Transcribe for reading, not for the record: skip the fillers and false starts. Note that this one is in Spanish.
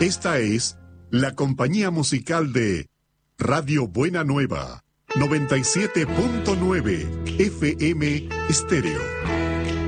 Esta es la compañía musical de Radio Buena Nueva, 97.9 FM Estéreo.